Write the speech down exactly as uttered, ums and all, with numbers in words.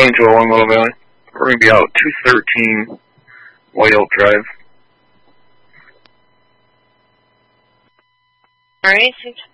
going to a Longmeadow Valley. We're going to be out two thirteen White Oak Drive. Alright, six